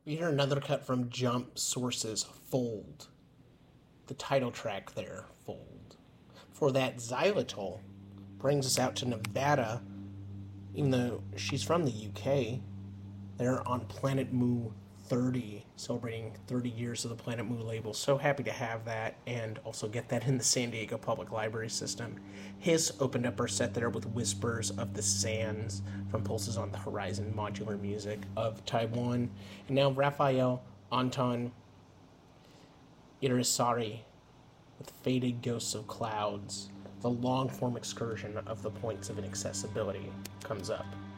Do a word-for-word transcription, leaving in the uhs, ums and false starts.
We hear another cut from Jump Source's Fold. The title track there, Fold. For that, Xylitol brings us out to Nevada, even though she's from the U K. They're on Planet Mu thirty, celebrating thirty years of the Planet Mu label. So happy to have that and also get that in the San Diego Public Library system. Hiss opened up our set there with Whispers of the Sands from Pulses on the Horizon Modular Music of Taiwan. And now Raphael Anton Irisari with Faded Ghosts of Clouds. The long-form excursion of the Points of Inaccessibility comes up.